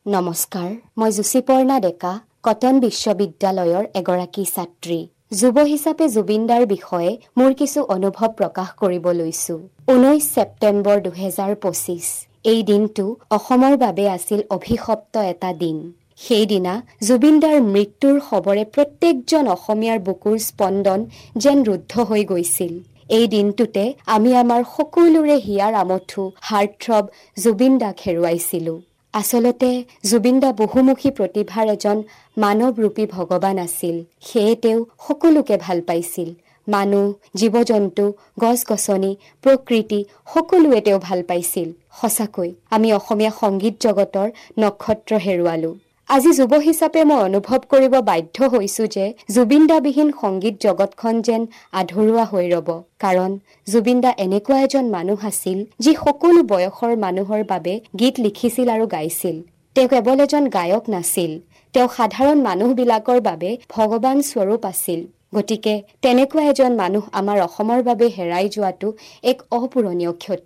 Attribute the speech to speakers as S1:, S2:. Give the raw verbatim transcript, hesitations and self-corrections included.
S1: নমস্কাৰ, মই যুচিপৰ্ণা ডেকা, কটন বিশ্ববিদ্যালয়ৰ এগৰাকী ছাত্ৰী। যুৱ হিচাপে জুবিনদাৰ বিষয়ে মোৰ কিছু অনুভৱ প্ৰকাশ কৰিব লৈছো। ঊনৈশ ছেপ্টেম্বৰ দুহেজাৰ পঁচিছ এই দিনটো অসমৰ বাবে আছিল অভিশপ্ত এটা দিন। সেইদিনা জুবিনদাৰ মৃত্যুৰ খবৰে প্ৰত্যেকজন অসমীয়াৰ বুকুৰ স্পন্দন যেন ৰুদ্ধ হৈ গৈছিল। এই দিনটোতে আমি আমাৰ সকলোৰে হিয়াৰ আমঠু হাৰ্টথ্ৰব জুবিনদাক হেৰুৱাইছিলোঁ। আচলতে জুবিনদা বহুমুখী প্ৰতিভাৰ এজন মানৱৰূপী ভগৱান আছিল। সেয়ে তেওঁ সকলোকে ভাল পাইছিল। মানুহ, জীৱ-জন্তু, গছ-গছনি, প্ৰকৃতি সকলোৱে তেওঁ ভাল পাইছিল। সঁচাকৈ আমি অসমীয়া সংগীত জগতৰ নক্ষত্ৰ হেৰুৱালো। আজি যুৱ হিচাপে মই অনুভৱ কৰিব বাধ্য হৈছো যে জুবিনদাবিহীন সংগীত জগতখন যেন আধৰুৱা হৈ ৰ'ব। কাৰণ জুবিনদা এনেকুৱা এজন মানুহ আছিল যি সকলো বয়সৰ মানুহৰ বাবে গীত লিখিছিল আৰু গাইছিল। তেওঁ কেৱল এজন গায়ক নাছিল, তেওঁ সাধাৰণ মানুহবিলাকৰ বাবে ভগৱান স্বৰূপ আছিল। গতিকে তেনেকুৱা এজন মানুহ আমাৰ অসমৰ বাবে হেৰাই যোৱাটো এক অপূৰণীয় ক্ষতি।